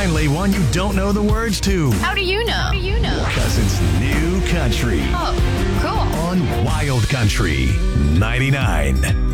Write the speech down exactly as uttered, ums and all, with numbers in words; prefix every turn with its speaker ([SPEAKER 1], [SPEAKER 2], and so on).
[SPEAKER 1] finally one you don't know the words to.
[SPEAKER 2] How do you know? How do you know?
[SPEAKER 1] Because it's new country
[SPEAKER 2] Oh, cool.
[SPEAKER 1] on Wild Country ninety-nine.